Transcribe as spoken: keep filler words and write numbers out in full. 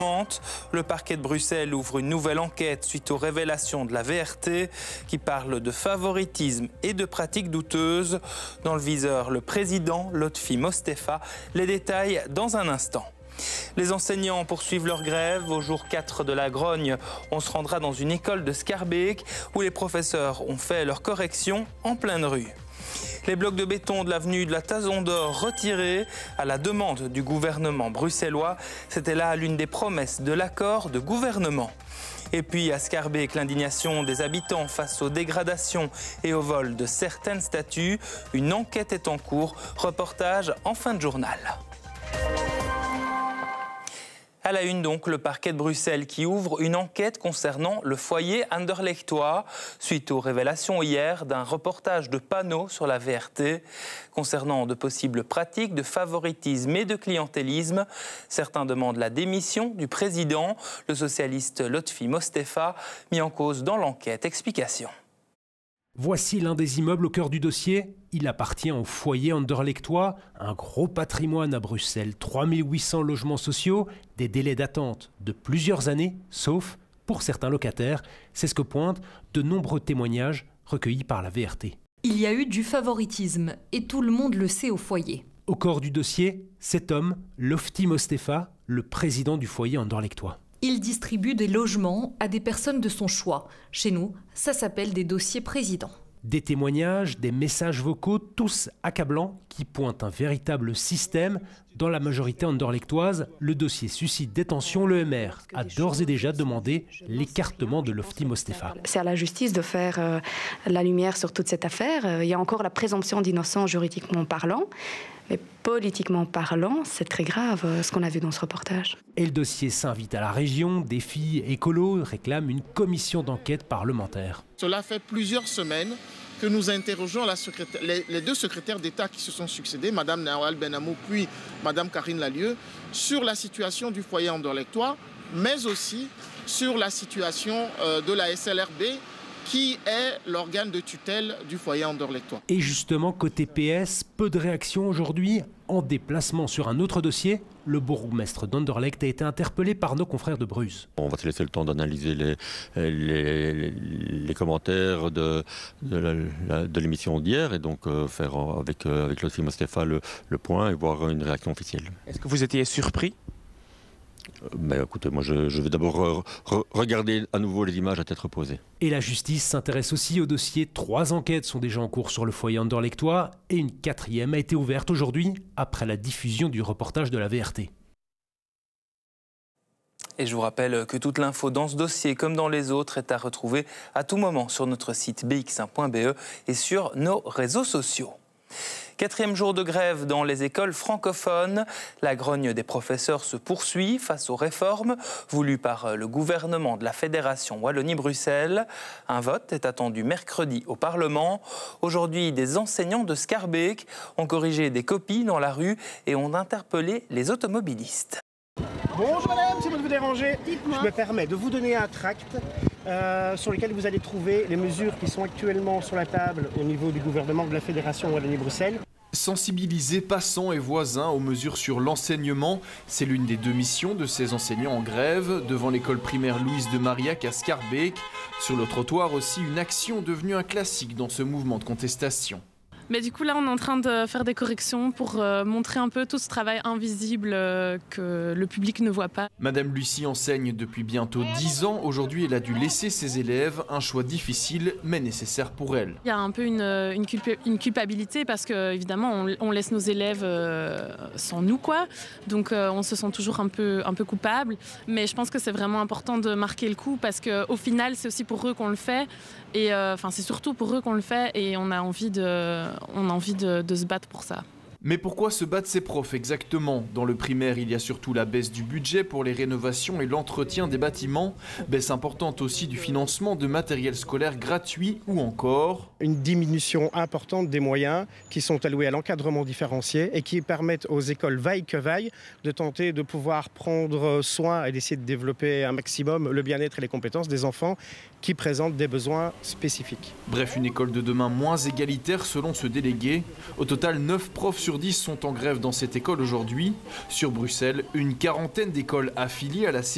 Le parquet de Bruxelles ouvre une nouvelle enquête suite aux révélations de la V R T qui parle de favoritisme et de pratiques douteuses. Dans le viseur, le président Lotfi Mostefa. Les détails dans un instant. Les enseignants poursuivent leur grève. Au jour quatre de la grogne, on se rendra dans une école de Schaerbeek où les professeurs ont fait leur correction en pleine rue. Les blocs de béton de l'avenue de la Tason d'Or retirés à la demande du gouvernement bruxellois. C'était là l'une des promesses de l'accord de gouvernement. Et puis à Schaerbeek, l'indignation des habitants face aux dégradations et au vol de certaines statues. Une enquête est en cours. Reportage en fin de journal. À la une donc, le parquet de Bruxelles qui ouvre une enquête concernant le foyer Anderlechtois suite aux révélations hier d'un reportage de panneaux sur la V R T concernant de possibles pratiques de favoritisme et de clientélisme. Certains demandent la démission du président, le socialiste Lotfi Mostefa, mis en cause dans l'enquête. Explication. Voici l'un des immeubles au cœur du dossier. Il appartient au foyer Anderlechtois, un gros patrimoine à Bruxelles, trois mille huit cents logements sociaux, des délais d'attente de plusieurs années, sauf pour certains locataires. C'est ce que pointent de nombreux témoignages recueillis par la V R T. Il y a eu du favoritisme et tout le monde le sait au foyer. Au corps du dossier, cet homme, Lotfi Mostefa, le président du foyer Anderlechtois. Il distribue des logements à des personnes de son choix. Chez nous, ça s'appelle des dossiers présidents. Des témoignages, des messages vocaux, tous accablants, qui pointent un véritable système. Dans la majorité anderlechtoise, le dossier suscite des tensions. Le M R a d'ores et déjà demandé l'écartement de Lotfi Mostefa. C'est à la justice de faire euh, la lumière sur toute cette affaire. Il y a encore la présomption d'innocence juridiquement parlant. Mais politiquement parlant, c'est très grave euh, ce qu'on a vu dans ce reportage. Et le dossier s'invite à la région. Des filles écolos réclament une commission d'enquête parlementaire. Cela fait plusieurs semaines que nous interrogeons la secrétaire, les, les deux secrétaires d'État qui se sont succédés, Mme Nawal Benamou puis Mme Karine Lallieu, sur la situation du foyer Anderlechtois, mais aussi sur la situation euh, de la S L R B, qui est l'organe de tutelle du foyer Anderlechtois. Et justement, côté P S, peu de réactions aujourd'hui. En déplacement sur un autre dossier, le bourgmestre d'Anderlecht a été interpellé par nos confrères de Bruges. On va te laisser le temps d'analyser les, les, les commentaires de, de l'émission d'hier et donc euh, faire avec, euh, avec Lotfi Mostefa le, le point et voir une réaction officielle. Est-ce que vous étiez surpris ? Mais écoutez, moi je, je vais d'abord re, re, regarder à nouveau les images à tête reposée. Et la justice s'intéresse aussi au dossier. Trois enquêtes sont déjà en cours sur le foyer Anderlechtois et une quatrième a été ouverte aujourd'hui après la diffusion du reportage de la V R T. Et je vous rappelle que toute l'info dans ce dossier, comme dans les autres, est à retrouver à tout moment sur notre site b x un point b e et sur nos réseaux sociaux. Quatrième jour de grève dans les écoles francophones. La grogne des professeurs se poursuit face aux réformes voulues par le gouvernement de la Fédération Wallonie-Bruxelles. Un vote est attendu mercredi au Parlement. Aujourd'hui, des enseignants de Schaerbeek ont corrigé des copies dans la rue et ont interpellé les automobilistes. Bonjour madame, si vous ne vous dérangez, je me permets de vous donner un tract euh, sur lequel vous allez trouver les mesures qui sont actuellement sur la table au niveau du gouvernement de la Fédération Wallonie-Bruxelles. Sensibiliser passants et voisins aux mesures sur l'enseignement, c'est l'une des deux missions de ces enseignants en grève devant l'école primaire Louise de Marillac à Schaerbeek. Sur le trottoir aussi, une action devenue un classique dans ce mouvement de contestation. Mais du coup, là, on est en train de faire des corrections pour euh, montrer un peu tout ce travail invisible euh, que le public ne voit pas. Madame Lucie enseigne depuis bientôt dix ans. Aujourd'hui, elle a dû laisser ses élèves, un choix difficile mais nécessaire pour elle. Il y a un peu une, une, culp- une culpabilité parce qu'évidemment, on, on laisse nos élèves euh, sans nous, quoi. Donc, euh, on se sent toujours un peu, un peu coupable. Mais je pense que c'est vraiment important de marquer le coup parce qu'au final, c'est aussi pour eux qu'on le fait. Et enfin, euh, c'est surtout pour eux qu'on le fait et on a envie de, on a envie de, de se battre pour ça. Mais pourquoi se battent ces profs exactement? Dans le primaire, il y a surtout la baisse du budget pour les rénovations et l'entretien des bâtiments, baisse importante aussi du financement de matériel scolaire gratuit ou encore une diminution importante des moyens qui sont alloués à l'encadrement différencié et qui permettent aux écoles vaille que vaille de tenter de pouvoir prendre soin et d'essayer de développer un maximum le bien-être et les compétences des enfants qui présentent des besoins spécifiques. Bref, une école de demain moins égalitaire selon ce délégué. Au total, neuf profs sur dix sont en grève dans cette école aujourd'hui. Sur Bruxelles, une quarantaine d'écoles affiliées à la C